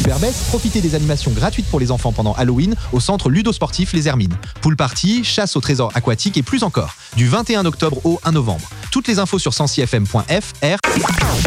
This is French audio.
super baisse, profitez des animations gratuites pour les enfants pendant Halloween au centre ludo-sportif Les Hermines. Pool party, chasse au trésor aquatique et plus encore. Du 21 octobre au 1 novembre. Toutes les infos sur 106fm.fr.